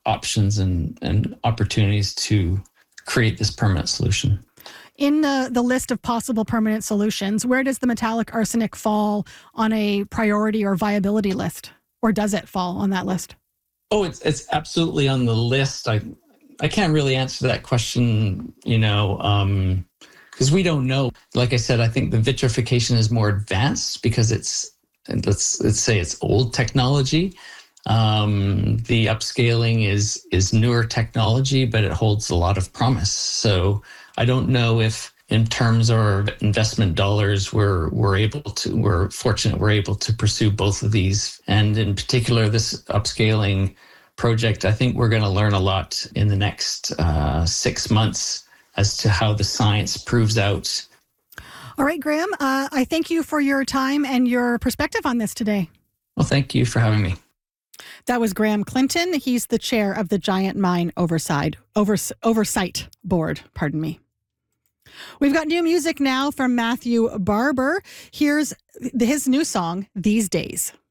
options and opportunities to create this permanent solution. In the list of possible permanent solutions, where does the metallic arsenic fall on a priority or viability list? Or does it fall on that list? Oh, it's absolutely on the list. I can't really answer that question, because we don't know. Like I said, I think the vitrification is more advanced because let's say it's old technology. The upscaling is newer technology, but it holds a lot of promise. So I don't know if, in terms of investment dollars, we're fortunate we're able to pursue both of these. And in particular, this upscaling project, I think we're going to learn a lot in the next 6 months as to how the science proves out. All right, Graham, I thank you for your time and your perspective on this today. Well, thank you for having me. That was Graham Clinton. He's the chair of the Giant Mine Oversight Board. We've got new music now from Matthew Barber. Here's his new song, These Days.